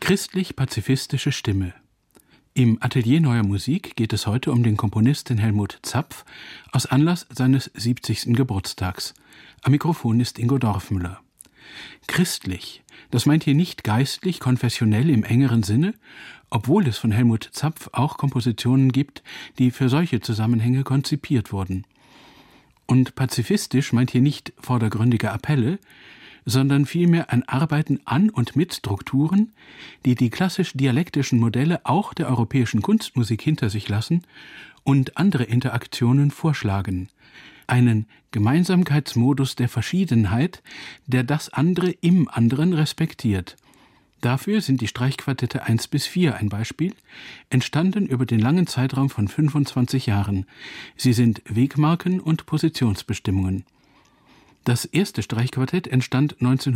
Christlich-pazifistische Stimme. Im Atelier Neuer Musik geht es heute um den Komponisten Helmut Zapf aus Anlass seines 70. Geburtstags. Am Mikrofon ist Ingo Dorfmüller. Christlich, das meint hier nicht geistlich, konfessionell im engeren Sinne, obwohl es von Helmut Zapf auch Kompositionen gibt, die für solche Zusammenhänge konzipiert wurden. Und pazifistisch meint hier nicht vordergründige Appelle, sondern vielmehr ein Arbeiten an und mit Strukturen, die die klassisch-dialektischen Modelle auch der europäischen Kunstmusik hinter sich lassen und andere Interaktionen vorschlagen. Einen Gemeinsamkeitsmodus der Verschiedenheit, der das andere im anderen respektiert. Dafür sind die Streichquartette 1-4 ein Beispiel, entstanden über den langen Zeitraum von 25 Jahren. Sie sind Wegmarken und Positionsbestimmungen. Das erste Streichquartett entstand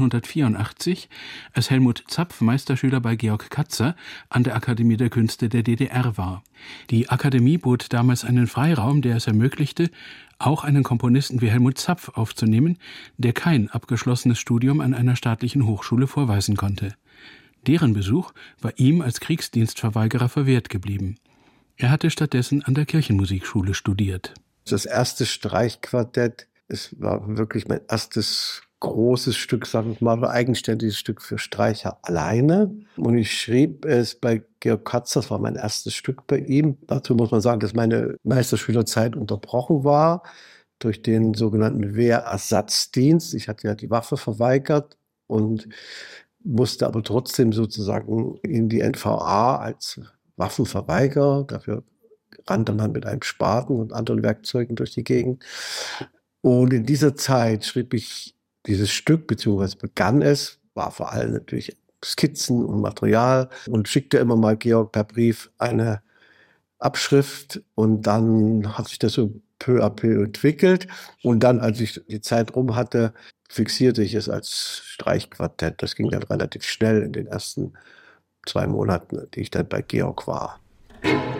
1984, als Helmut Zapf Meisterschüler bei Georg Katzer an der Akademie der Künste der DDR war. Die Akademie bot damals einen Freiraum, der es ermöglichte, auch einen Komponisten wie Helmut Zapf aufzunehmen, der kein abgeschlossenes Studium an einer staatlichen Hochschule vorweisen konnte. Deren Besuch war ihm als Kriegsdienstverweigerer verwehrt geblieben. Er hatte stattdessen an der Kirchenmusikschule studiert. Das erste Streichquartett, es war wirklich mein erstes großes Stück, sagen wir mal, eigenständiges Stück für Streicher alleine. Und ich schrieb es bei Georg Katzer, das war mein erstes Stück bei ihm. Dazu muss man sagen, dass meine Meisterschülerzeit unterbrochen war durch den sogenannten Wehrersatzdienst. Ich hatte ja die Waffe verweigert und musste aber trotzdem sozusagen in die NVA als Waffenverweigerer. Dafür rannte man mit einem Spaten und anderen Werkzeugen durch die Gegend. Und in dieser Zeit schrieb ich dieses Stück, beziehungsweise begann es, war vor allem natürlich Skizzen und Material und schickte immer mal Georg per Brief eine Abschrift und dann hat sich das so peu à peu entwickelt und dann, als ich die Zeit rum hatte, fixierte ich es als Streichquartett. Das ging dann relativ schnell in den ersten 2 Monaten, die ich dann bei Georg war.